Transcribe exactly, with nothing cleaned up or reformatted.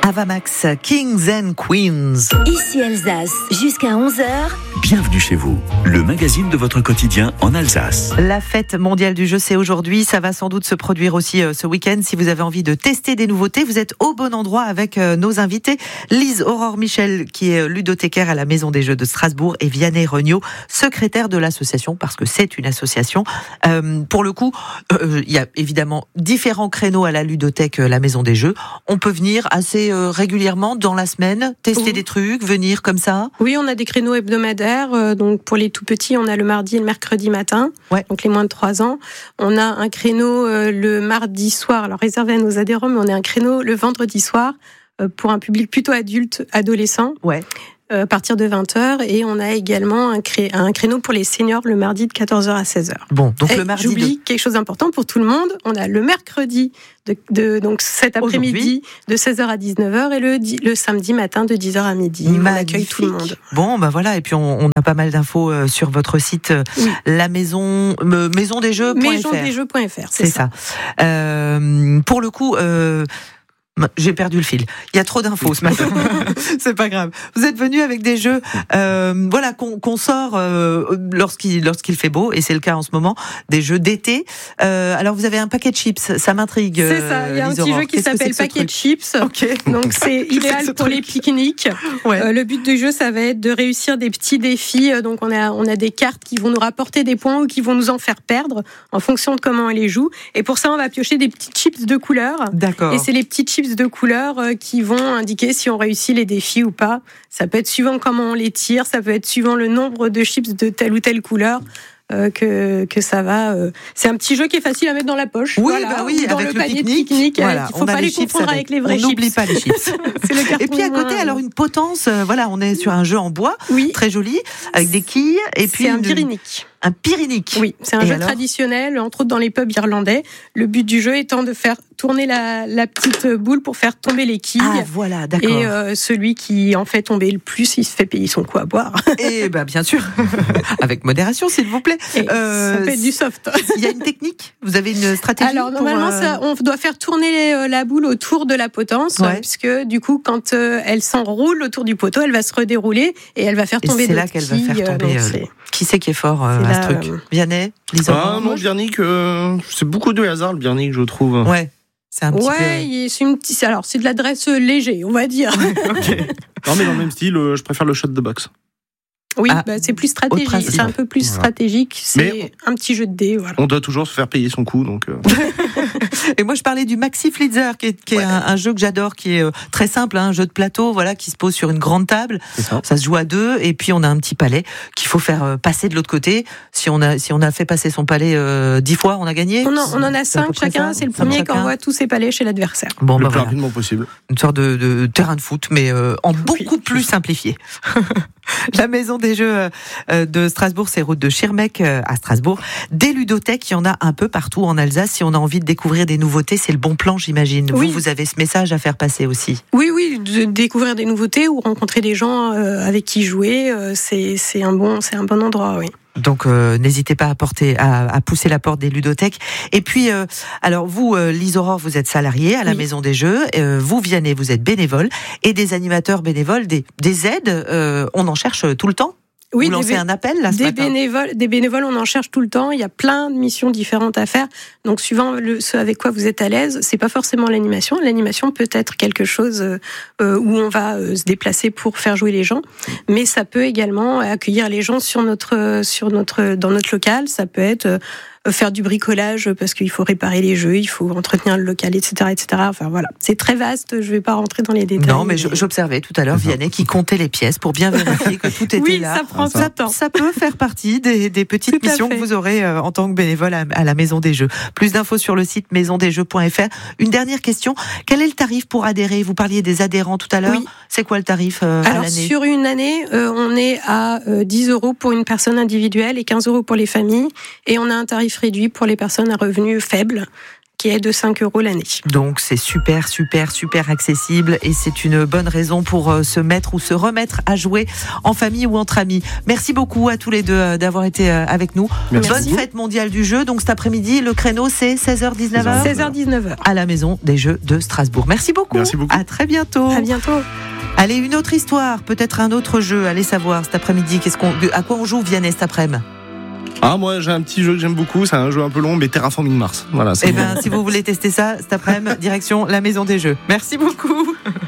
Avamax, Kings and Queens. Ici Alsace, jusqu'à onze heures. Bienvenue chez vous, le magazine de votre quotidien en Alsace. La fête mondiale du jeu, c'est aujourd'hui. Ça va sans doute se produire aussi euh, ce week-end. Si vous avez envie de tester des nouveautés, vous êtes au bon endroit avec euh, nos invités. Lise Aurore Michel, qui est ludothécaire à la Maison des Jeux de Strasbourg, et Vianney Regnault, secrétaire de l'association, parce que c'est une association. Euh, pour le coup, il euh, y a évidemment différents créneaux à la ludothèque, euh, la Maison des Jeux. On peut venir assez euh, régulièrement dans la semaine, tester Oui. des trucs, venir comme ça. Oui, on a des créneaux hebdomadaires. Euh, donc pour les tout petits, on a le mardi et le mercredi matin. Ouais. Donc les moins de trois ans. On a un créneau euh, le mardi soir, alors réservé à nos adhérents, mais on a un créneau le vendredi soir euh, pour un public plutôt adulte, adolescent. Ouais. À partir de vingt heures, et on a également un, cré... un créneau pour les seniors le mardi de quatorze heures à seize heures. Bon, donc et le mardi. J'oublie de... quelque chose d'important pour tout le monde. On a le mercredi, de, de, donc cet après-midi, Aujourd'hui. de seize heures à dix-neuf heures, et le, le samedi matin de dix heures à midi. Magnifique. On accueille tout le monde. Bon, bah voilà, et puis on, on a pas mal d'infos euh, sur votre site, euh, Oui. la maison, euh, maison des jeux point F R. maison des jeux point F R, c'est, C'est ça. ça. Euh, pour le coup. Euh, J'ai perdu le fil. Il y a trop d'infos ce matin. C'est pas grave. Vous êtes venu avec des jeux, euh, voilà, qu'on, qu'on sort euh, lorsqu'il lorsqu'il fait beau, et c'est le cas en ce moment, des jeux d'été. Euh, alors vous avez un paquet de chips, ça m'intrigue. C'est ça. Il y a un Lise petit Aurore. jeu qui Qu'est-ce que s'appelle c'est que ce Paquet de truc Chips. Ok. Donc c'est Qu'est-ce que c'est idéal que ce pour les truc pique-niques. Ouais. Euh, le but du jeu, ça va être de réussir des petits défis. Donc on a on a des cartes qui vont nous rapporter des points ou qui vont nous en faire perdre en fonction de comment on les joue. Et pour ça, on va piocher des petits chips de couleur. D'accord. Et c'est les petits chips de couleur qui vont indiquer si on réussit les défis ou pas. Ça peut être suivant comment on les tire, ça peut être suivant le nombre de chips de telle ou telle couleur. Euh, que, que ça va. Euh... C'est un petit jeu qui est facile à mettre dans la poche. Oui, voilà, bah oui, ou dans avec le le panier pique-nique. de pique-nique. Voilà, Il ne faut pas les confondre avec, avec les vrais on chips. On n'oublie pas les chips. C'est le carton. Et puis à côté, alors une potence. Euh, voilà, on est sur un jeu en bois, oui. très joli, avec des quilles. Et puis c'est un une... Pyrénique. Un Pyrénique. Oui, c'est un et jeu alors traditionnel, entre autres dans les pubs irlandais. Le but du jeu étant de faire tourner la, la petite boule pour faire tomber les quilles. Ah voilà, d'accord. Et euh, celui qui en fait tomber le plus, il se fait payer son coup à boire. Et bah bien sûr, avec modération, s'il vous plaît. Et euh, ça peut être du soft. Il y a une technique. Vous avez une stratégie. Alors pour normalement, euh... ça, on doit faire tourner euh, la boule autour de la potence, ouais. puisque du coup, quand euh, elle s'enroule autour du poteau, elle va se redérouler et elle va faire tomber. Et c'est là qu'elle va faire tomber. Euh, euh, qui c'est qui est fort euh, à ce truc euh... Vianney, Lise Aurore. Ah non, Biernick, euh, c'est beaucoup de hasard le Biernick, je trouve. Ouais. C'est un petit ouais, peu... c'est une petite. Alors c'est de l'adresse léger, on va dire. Okay. Non mais dans le même style, euh, je préfère le shot de boxe. Oui, ah, bah, c'est plus stratégique, c'est un peu plus voilà. stratégique. C'est mais un petit jeu de dés. Voilà. On doit toujours se faire payer son coup, donc. Euh... Et moi, je parlais du Maxi Flitzer, qui est, qui est ouais. un, un jeu que j'adore, qui est euh, très simple, hein, un jeu de plateau, voilà, qui se pose sur une grande table. Ça. ça se joue à deux, et puis on a un petit palais qu'il faut faire euh, passer de l'autre côté. Si on a, si on a fait passer son palais euh, dix fois, on a gagné. On en, on en a cinq chacun. C'est le premier qui envoie tous ses palais chez l'adversaire. Bon, le bah, plus voilà. rapidement possible. Une sorte de, de terrain de foot, mais euh, en beaucoup oui, plus simplifié. La Maison des Jeux de Strasbourg, c'est route de Schirmeck à Strasbourg. Des ludothèques, il y en a un peu partout en Alsace. Si on a envie de découvrir des nouveautés, c'est le bon plan, j'imagine. Oui. Vous, vous avez ce message à faire passer aussi. Oui, oui, de découvrir des nouveautés ou rencontrer des gens avec qui jouer, c'est, c'est, un, bon, c'est un bon endroit, oui. Donc euh, n'hésitez pas à, porter, à, à pousser la porte des ludothèques. Et puis, euh, alors vous, euh, Lise Aurore, vous êtes salariée à la oui. Maison des Jeux. Euh, vous, Vianney, vous êtes bénévole. Et des animateurs bénévoles, des, des aides, euh, on en cherche tout le temps. Oui, vous lancez bé- un appel là ce des matin. bénévoles, des bénévoles, on en cherche tout le temps. Il y a plein de missions différentes à faire. Donc, suivant le, ce avec quoi vous êtes à l'aise, c'est pas forcément l'animation. L'animation peut être quelque chose euh, où on va euh, se déplacer pour faire jouer les gens, mais ça peut également accueillir les gens sur notre, sur notre, dans notre local. Ça peut être euh, faire du bricolage parce qu'il faut réparer les jeux, il faut entretenir le local, et cetera, et cetera. Enfin voilà, c'est très vaste. Je vais pas rentrer dans les détails. Non, mais j'observais tout à l'heure Vianney qui comptait les pièces pour bien vérifier que tout était oui, là. Oui, ça prend ça, ça temps. Ça peut faire partie des, des petites tout missions que vous aurez euh, en tant que bénévole à, à la Maison des Jeux. Plus d'infos sur le site maison des jeux point F R. Une dernière question. Quel est le tarif pour adhérer ? Vous parliez des adhérents tout à l'heure. Oui. C'est quoi le tarif euh, Alors, à l'année ? sur une année, euh, on est à euh, dix euros pour une personne individuelle et quinze euros pour les familles. Et on a un tarif réduit pour les personnes à revenus faibles, qui est de cinq euros l'année. Donc c'est super, super, super accessible et c'est une bonne raison pour euh, se mettre ou se remettre à jouer en famille ou entre amis. Merci beaucoup à tous les deux euh, d'avoir été euh, avec nous. Merci. Bonne fête mondiale du jeu. Donc cet après-midi, le créneau c'est seize heures dix-neuf heures seize heures dix-neuf heures à la Maison des Jeux de Strasbourg. Merci beaucoup. Merci beaucoup. À très bientôt. À bientôt. Allez, une autre histoire, peut-être un autre jeu. Allez savoir cet après-midi, qu'est-ce qu'on, à quoi on joue, Vianney, cet après-midi? Ah, moi, j'ai un petit jeu que j'aime beaucoup. C'est un jeu un peu long, mais Terraforming Mars. Voilà. Eh bien, si vous voulez tester ça cet après-midi, direction la Maison des Jeux. Merci beaucoup.